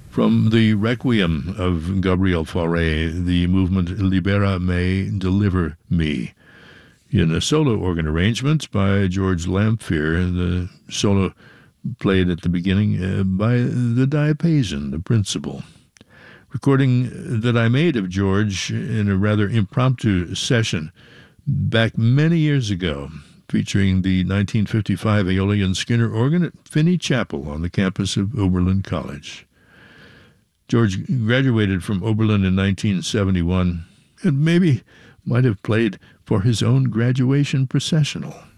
From the Requiem of Gabriel Fauré, the movement Libera Me, Deliver Me, in a solo organ arrangement by George Lamphere. The solo played at the beginning by the diapason, the principal. Recording that I made of George in a rather impromptu session back many years ago, featuring the 1955 Aeolian Skinner organ at Finney Chapel on the campus of Oberlin College. George graduated from Oberlin in 1971 and maybe might have played for his own graduation processional.